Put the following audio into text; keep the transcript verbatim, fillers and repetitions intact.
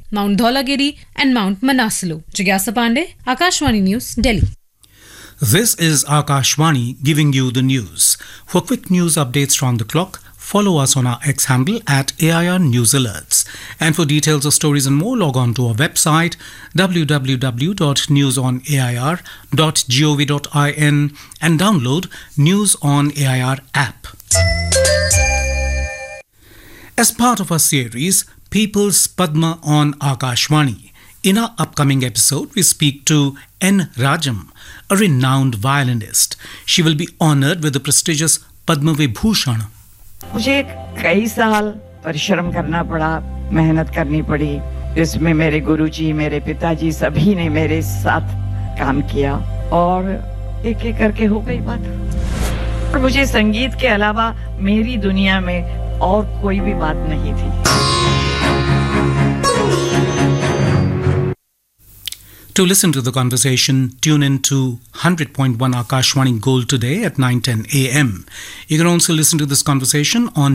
Mount Dholagiri and Mount Manaslu. Jigyasa Pandey, Akashvani News, Delhi. This is Akashvani giving you the news. For quick news updates round the clock, follow us on our X handle at A I R News Alerts. And for details of stories and more, log on to our website w w w dot news on a i r dot gov dot in and download News on A I R app. As part of our series, People's Padma on Akashvani, in our upcoming episode, we speak to N. Rajam, a renowned violinist. She will be honored with the prestigious Padma Vibhushan. मुझे कई साल परिश्रम करना पड़ा, मेहनत करनी पड़ी, जिसमें मेरे गुरुजी, मेरे पिताजी सभी ने मेरे साथ काम किया और एक एक करके हो गई बात। और मुझे संगीत के अलावा मेरी दुनिया में और कोई भी बात नहीं थी। To listen to the conversation, tune in to one hundred point one Akashvani Gold today at nine ten a m. You can also listen to this conversation on